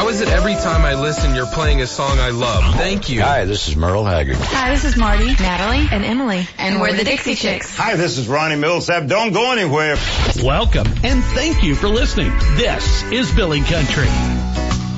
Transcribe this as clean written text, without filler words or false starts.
is it every time I listen you're playing a song I love? Thank you. Hi, this is Merle Haggard. Hi, this is Marty, Natalie, and Emily. And we're the Dixie Chicks. Hi, this is Ronnie Millsap. Don't go anywhere. Welcome, and thank you for listening. This is Billy Country.